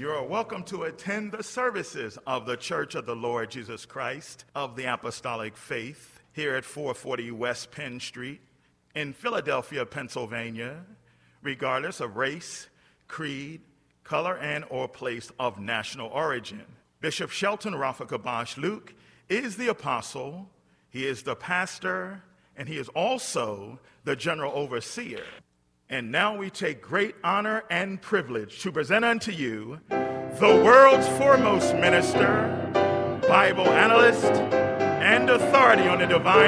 You're welcome to attend the services of the Church of the Lord Jesus Christ of the Apostolic Faith here at 440 West Penn Street in Philadelphia, Pennsylvania, regardless of race, creed, color, and or place of national origin. Bishop Shelton Rafakabash Luke is the apostle, he is the pastor, and he is also the general overseer. And now we take great honor and privilege to present unto you the world's foremost minister, Bible analyst, and authority on the divine